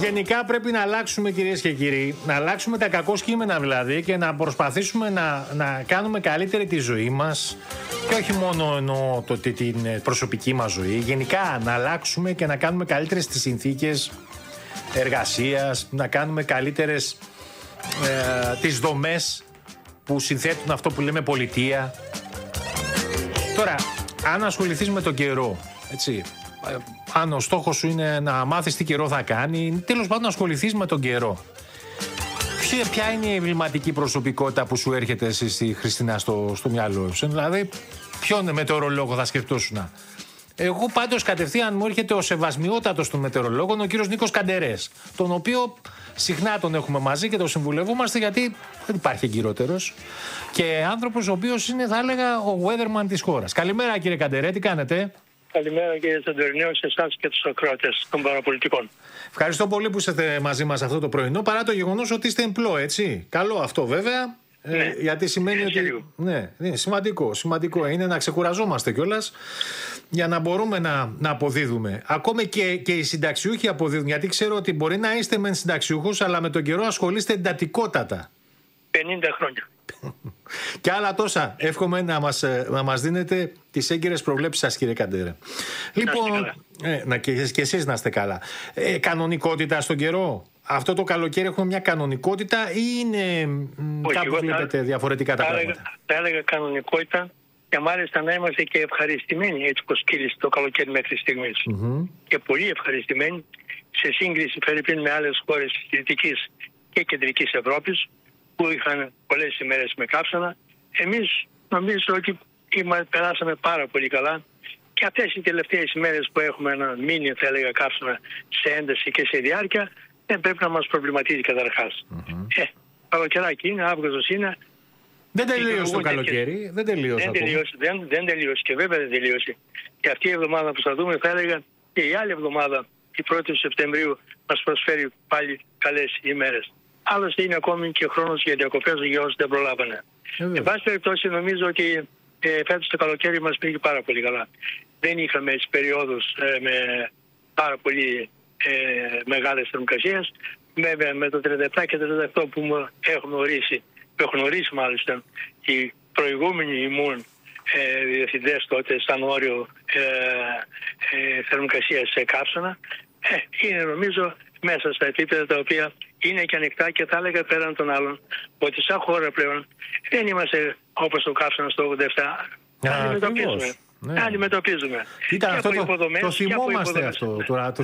Γενικά πρέπει να αλλάξουμε, κυρίες και κύριοι, να αλλάξουμε τα κακό κείμενα δηλαδή και να προσπαθήσουμε να κάνουμε καλύτερη τη ζωή μας και όχι μόνο εννοώ την προσωπική μας ζωή. Γενικά να αλλάξουμε και να κάνουμε καλύτερες τις συνθήκες εργασίας, να κάνουμε καλύτερες τις δομές που συνθέτουν αυτό που λέμε πολιτεία. Τώρα, αν ασχοληθείς με τον καιρό, έτσι, αν ο στόχος σου είναι να μάθεις τι καιρό θα κάνει, τέλος πάντων να ασχοληθείς με τον καιρό. Ποια είναι η εμβληματική προσωπικότητα που σου έρχεται εσύ στη Χριστίνα στο μυαλό σου? Δηλαδή, ποιον μετεωρολόγο θα σκεφτόσουνα? Εγώ πάντως κατευθείαν μου έρχεται ο σεβασμιότατος των μετεωρολόγων, ο κύριος Νίκος Καντερές, τον οποίο συχνά τον έχουμε μαζί και τον συμβουλευόμαστε γιατί δεν υπάρχει εγκυρότερος και άνθρωπος ο οποίος είναι, θα έλεγα, ο weatherman της χώρας. Καλημέρα κύριε Καντερέ, τι κάνετε? Καλημέρα κύριε Σαντορνέο, σε εσάς και τους ακροατές των παραπολιτικών. Ευχαριστώ πολύ που είστε μαζί μας αυτό το πρωινό, παρά το γεγονός ότι είστε εμπλό, έτσι. Καλό αυτό βέβαια. Ναι, γιατί σημαίνει ότι. Ναι, σημαντικό είναι να ξεκουραζόμαστε κιόλας για να μπορούμε να αποδίδουμε. Ακόμη και οι συνταξιούχοι αποδίδουν. Γιατί ξέρω ότι μπορεί να είστε μεν συνταξιούχος, αλλά με τον καιρό ασχολείστε εντατικότατα. 50 χρόνια. Και άλλα τόσα. Εύχομαι να μας δίνετε τις έγκυρες προβλέψεις σας, κύριε Καντερέ. Λοιπόν, και εσείς να είστε καλά. Κανονικότητα στον καιρό. Αυτό το καλοκαίρι έχουμε μια κανονικότητα ή είναι κάπου βλέπετε διαφορετικά τα πράγματα? Θα έλεγα κανονικότητα και μάλιστα να είμαστε και ευχαριστημένοι έτσι πως κύλησε το καλοκαίρι μέχρι στιγμής. Και πολύ ευχαριστημένοι σε σύγκριση φερειπίν με άλλες χώρες της Δυτικής και Κεντρικής Ευρώπης που είχαν πολλές ημέρες με καύσωνα. Εμείς νομίζω ότι περάσαμε πάρα πολύ καλά. Και αυτές οι τελευταίες ημέρες που έχουμε ένα μίνι, θα έλεγα, καύσωνα σε ένταση και σε διάρκεια, δεν πρέπει να μας προβληματίζει καταρχάς. Καλοκαιράκι είναι, Αύγουστος είναι. Δεν τελείωσε το καλοκαίρι, δεν τελείωσε. Δεν τελείωσε και βέβαια δεν τελείωσε. Και αυτή η εβδομάδα που θα δούμε, θα έλεγα, και η άλλη εβδομάδα, η 1η Σεπτεμβρίου, μας προσφέρει πάλι καλές ημέρες. Άλλωστε είναι ακόμη και χρόνος για διακοπές για όσοι δεν προλάβανε. Εν πάση περιπτώσει, νομίζω ότι φέτος το καλοκαίρι μας πήγε πάρα πολύ καλά. Δεν είχαμε τις περιόδους με πάρα πολύ μεγάλες θερμοκρασίες. Βέβαια με το 37 και το 38 που έχουν ορίσει μάλιστα οι προηγούμενοι ημούν διευθυντές τότε σαν όριο θερμοκρασίας σε καύσωνα, είναι νομίζω μέσα στα επίπεδα τα οποία είναι και ανοιχτά και θα έλεγα πέραν των άλλων ότι σαν χώρα πλέον δεν είμαστε όπως το καύσωνα στο 87. Αντιμετωπίζουμε. Κοίτα, αυτό το θυμόμαστε αυτό τώρα.